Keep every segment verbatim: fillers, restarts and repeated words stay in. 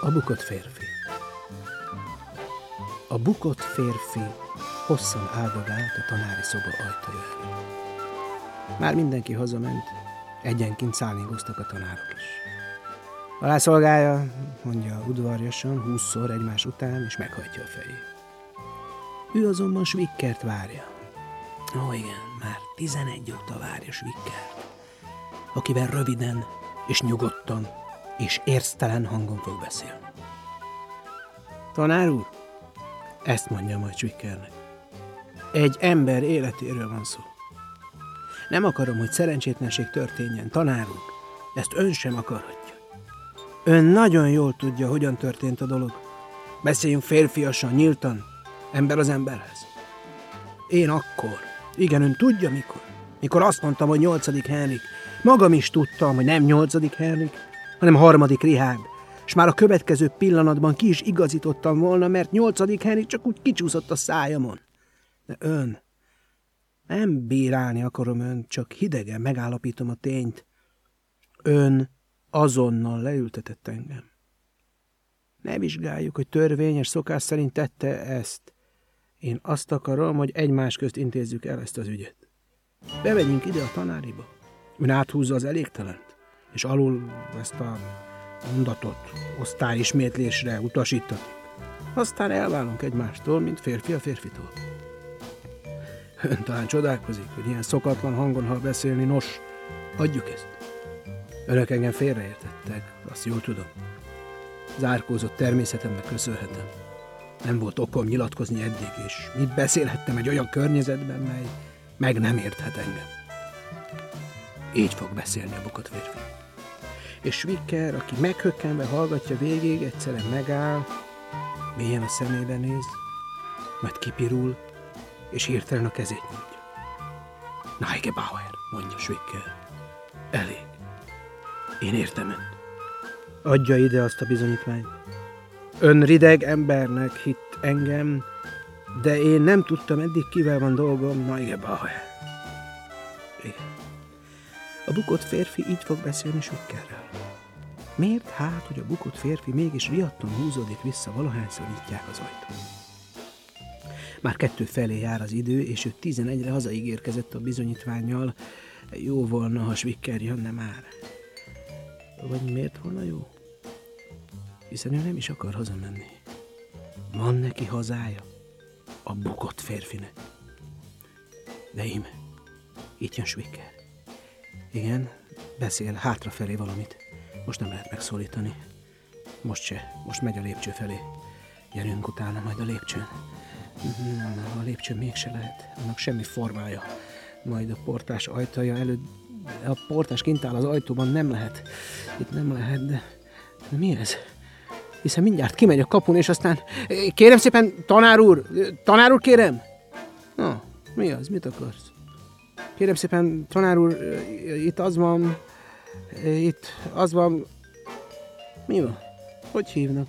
A bukott férfi. A bukott férfi hosszan áldogált a tanári szoba ajtaja előtt. Már mindenki hazament, egyenként szállingoztak a tanárok is. Alá szolgálja, mondja udvarjasan, húszszor egymás után, és meghajtja a fejét. Ő azonban Svikkert várja. Ó, igen, már tizenegy óta várja Svikkert, akivel röviden és nyugodtan és érztelen hangon fog beszélni. Tanár úr, ezt mondja majd Svikkernek. Egy ember életéről van szó. Nem akarom, hogy szerencsétlenség történjen, tanár úr, ezt ön sem akarhatja. Ön nagyon jól tudja, hogyan történt a dolog. Beszéljünk férfiasan, nyíltan, ember az emberhez. Én akkor, igen, ön tudja mikor, mikor azt mondtam, hogy nyolcadik Henrik, magam is tudtam, hogy nem nyolcadik Henrik, hanem harmadik Richárd, és már a következő pillanatban ki is igazítottam volna, mert nyolcadik Henrik csak úgy kicsúszott a szájamon. De ön, nem bírálni akarom önt, csak hidegen megállapítom a tényt. Ön azonnal leültetett engem. Ne vizsgáljuk, hogy törvényes szokás szerint tette ezt. Én azt akarom, hogy egymás közt intézzük el ezt az ügyet. Bevegyünk ide a tanáriba. Ön áthúzza az elégtelent, és alul ezt a mondatot osztályismétlésre utasítatik. Aztán elválunk egymástól, mint férfi a férfitól. Ön talán csodálkozik, hogy ilyen szokatlan hangon hall beszélni, nos, adjuk ezt. Önök engem félreértettek, azt jól tudom. Zárkózott természetemnek köszönhetem. Nem volt okom nyilatkozni eddig, és mit beszélhettem egy olyan környezetben, mely meg nem érthet engem. Így fog beszélni a bukott férfi. És Svikker, aki meghökkenve hallgatja végig, egyszerűen megáll, mélyen a szemébe néz, majd kipirul, és hirtelen a kezét nyújtja. Neugebauer, mondja Svikker. Elég. Én értem önt. Adja ide azt a bizonyítványt. Ön rideg embernek hitt engem, de én nem tudtam eddig, kivel van dolgom, Neugebauer. Igen. A bukott férfi így fog beszélni Svickerrel. Miért hát, hogy a bukott férfi mégis riadtan húzódik vissza, valahányszor nyitják az ajtót? Már kettő felé jár az idő, és ő tizenegyre hazaígérkezett a bizonyítvánnyal. Jó volna, ha Svikker jönne már. Vagy miért volna jó? Hiszen ő nem is akar hazamenni. Van neki hazája, a bukott férfinek. De íme, itt jön Svikker. Igen, beszél hátrafelé valamit. Most nem lehet megszólítani. Most se, most megy a lépcső felé. Gyerünk utána majd a lépcsőn. Nem, a lépcsőn mégse lehet. Annak semmi formája. Majd a portás ajtaja előtt. A portás kint áll az ajtóban, nem lehet. Itt nem lehet, de, de mi ez? Hiszen mindjárt kimegy a kapun, és aztán... Kérem szépen, tanár úr! Tanár úr, kérem! Na, mi az? Mit akarsz? Kérem szépen, tanár úr, itt az van... Itt az van... Mi van? Hogy hívnak?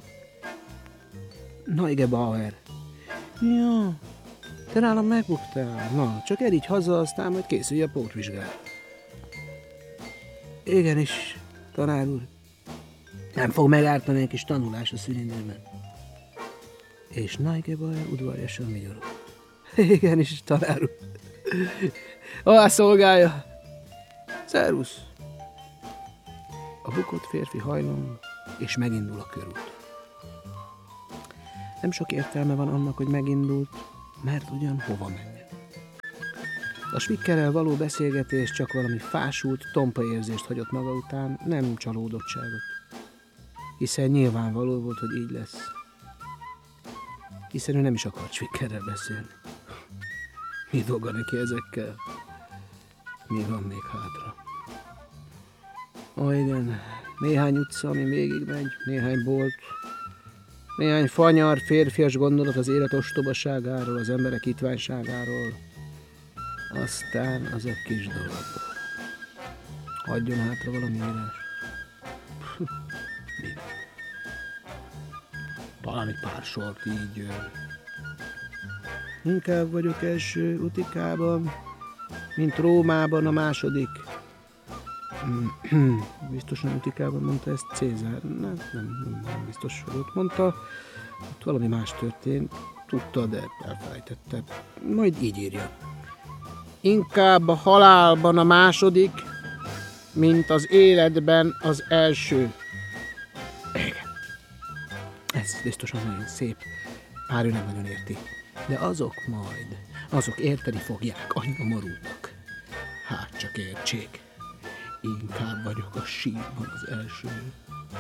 Neugebauer. Ja, te nálam megbuktál. Na, csak erígy haza, aztán majd készülj a pótvizsgálat. Igenis, tanár úr. Nem fog megártani egy kis tanulás a szünidőben. És Neugebauer udvarjasan vigyorog. Igenis, tanár úr. Alá szolgálja. Szervusz. A bukott férfi hajlong, és megindul a körút. Nem sok értelme van annak, hogy megindult, mert ugyan hova menjen. A Svickerrel való beszélgetés csak valami fásult, tompa érzést hagyott maga után, nem csalódottságot. Hiszen nyilvánvaló volt, hogy így lesz. Hiszen ő nem is akart Svickerrel beszélni. Mi dolga neki ezekkel? Mi van még hátra? Ó, igen, néhány utca, ami végigmegy, néhány bolt, néhány fanyar, férfias gondolat az élet ostobaságáról, az emberek hitványságáról. Aztán az a kis dolog. Hagyjon hátra valami írás. Mi? Talán egy pár sort így. Inkább vagyok első Utikában, mint Rómában a második. Biztosan Utikában mondta ezt Cézár. Nem, nem, nem, nem biztos, hogy ott mondta. Ott valami más történt. Tudta, de elfelejtette. Majd így írja. Inkább a halálban a második, mint az életben az első. Igen. Ez biztosan nagyon szép. Bár ő nem nagyon érti. De azok majd, azok érteni fogják, a nyomorultak. Hát csak értsék. Inkább vagyok a sírban az első.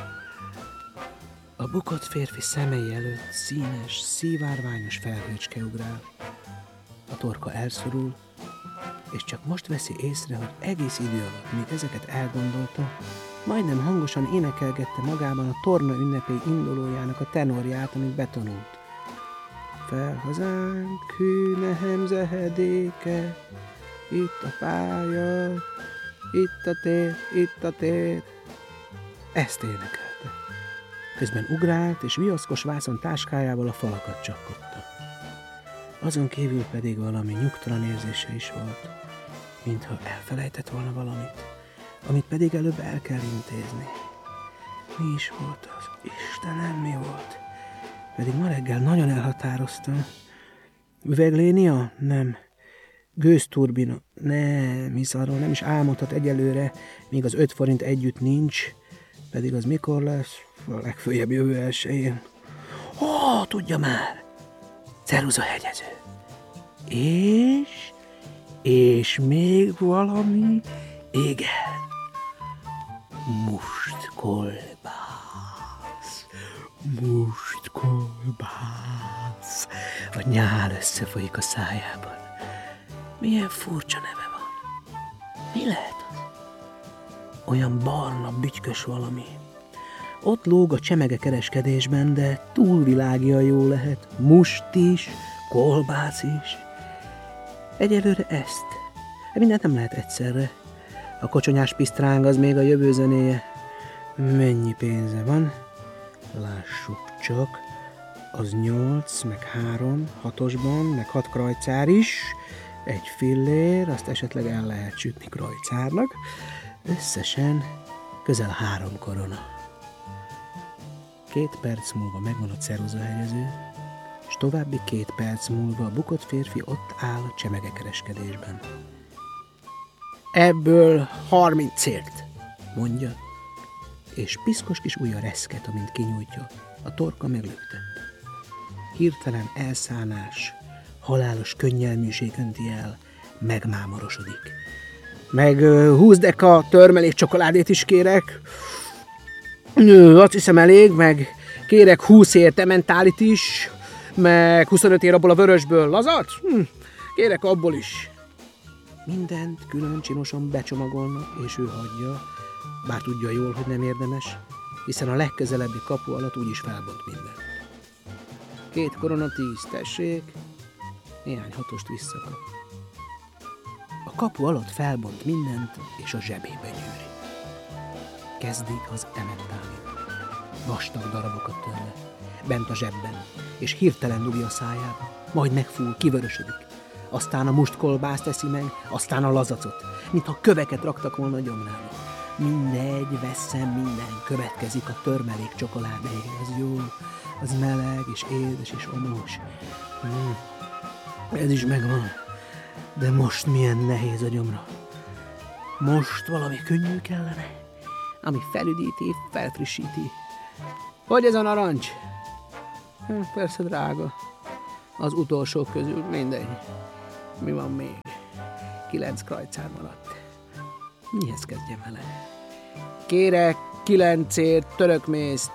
A bukott férfi szemei előtt színes, szivárványos felhőcske ugrál. A torka elszorul, és csak most veszi észre, hogy egész idő alatt, míg ezeket elgondolta, majdnem hangosan énekelgette magában a torna ünnepély indulójának a tenorját, amit betanult. Fel hazánk, hű nehemzehedéke, itt a pálya, itt a tér, itt a tér. Ezt énekelte. Közben ugrált, és viaszkos vászon táskájával a falakat csapkodta. Azon kívül pedig valami nyugtalan érzése is volt, mintha elfelejtett volna valamit, amit pedig előbb el kell intézni. Mi is volt az? Istenem, mi volt? Pedig ma reggel nagyon elhatározta. Üveglénia? Nem. Gőzturbina? Nem, hisz arról nem is álmodhat egyelőre, míg az öt forint együtt nincs, pedig az mikor lesz? A legfőjebb jövő elsőjén. Ó, tudja már! Ceruzahegyező. És... és még valami... igen. Mustkolbász. Mustkolbász. A nyál összefolyik a szájában. Milyen furcsa neve van. Mi lehet az? Olyan barna, bütykös valami. Ott lóg a csemege kereskedésben, de túlvilágian jó lehet. Must is, kolbász is. Egyelőre ezt. Mindent nem lehet egyszerre. A kocsonyás pisztráng az még a jövő zenéje. Mennyi pénze van? Lássuk csak. Az nyolc, meg három, hatosban, meg hat krajcár is. Egy fillér, azt esetleg el lehet sütni krajcárnak. Összesen közel három korona. Két perc múlva megvan a ceruzahegyező, és további két perc múlva a bukott férfi ott áll a csemegekereskedésben. Ebből harmincért, mondja, és piszkos kis ujja reszket, amint kinyújtja, a torka meglöktet. Hirtelen elszánás, halálos könnyelműség önti el, megmámorosodik. Meg húsz deka törmelék csokoládét is kérek. Azt hiszem elég, meg kérek húszért ementálit is, meg huszonötért abból a vörösből lazat. Hm, kérek abból is. Mindent külön csinosan becsomagolnak, és ő hagyja, bár tudja jól, hogy nem érdemes, hiszen a legközelebbi kapu alatt úgyis felbont mindent. Két korona tíz, tessék, néhány hatost visszakap. A kapu alatt felbont mindent, és a zsebébe gyűri. Kezdi az ementálin. Vastag darabokat törle, bent a zsebben, és hirtelen dugja a szájába, majd megfúl, kivörösödik. Aztán a mustkolbászt teszi meg, aztán a lazacot, mintha köveket raktak volna a gyomrába. Mindegy, veszem, minden következik a törmelék csokoládé, az jó, az meleg, és édes, és omós. Hmm. Ez is megvan, de most milyen nehéz a gyomra. Most valami könnyű kellene, ami felüdíti, felfrissíti. Hogy ez a narancs? Persze drága. Az utolsók közül mindegy. Mi van még? Kilenc krajcár maradt. Mihez kezdjem vele? Kérek kilencért törökmészt.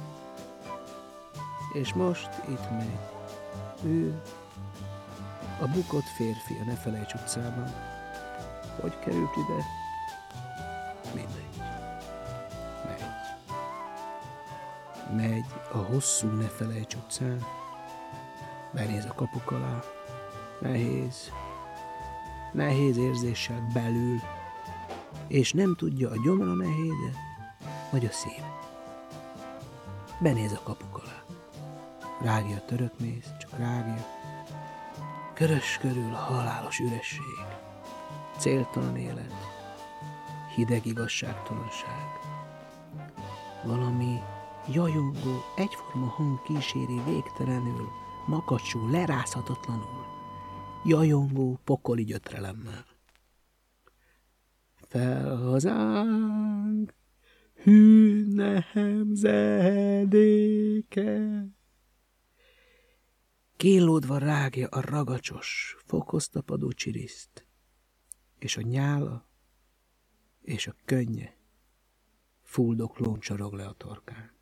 És most itt megy. Ő a bukott férfi a Ne Felejts utcában. Hogy került ide? Mindegy. Megy. Megy a hosszú Ne Felejts utcán. Benéz a kapuk alá. Nehéz. Nehéz érzéssel belül. És nem tudja, a gyomra nehéze, vagy a szív. Benéz a kapuk alá. Rágja a törökmész, csak rágja. Körös körül a halálos üresség. Céltalan élet. hideg igazságtalanság. Valami jajongó, egyforma hang kíséri végtelenül, makacsú, lerázhatatlanul, jajongó, pokoli gyötrelemmel. Fel hazánk, hű nemzedéke! Kínlódva rágja a ragacsos, fokhoz tapadó csiriszt, és a nyála és a könnye fuldoklón csorog le a torkán.